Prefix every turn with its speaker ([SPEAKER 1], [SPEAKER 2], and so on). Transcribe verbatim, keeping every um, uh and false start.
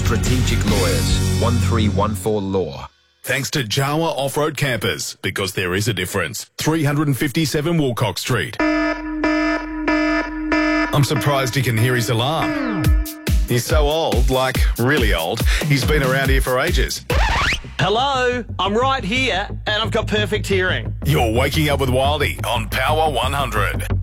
[SPEAKER 1] Strategic Lawyers, one three one four Law.
[SPEAKER 2] Thanks to Jawa Off-Road Campers, because there is a difference. three fifty-seven Woolcock Street. I'm surprised he can hear his alarm. He's so old, like really old, he's been around here for ages.
[SPEAKER 3] Hello, I'm right here and I've got perfect hearing.
[SPEAKER 2] You're waking up with Wildy on Power one hundred.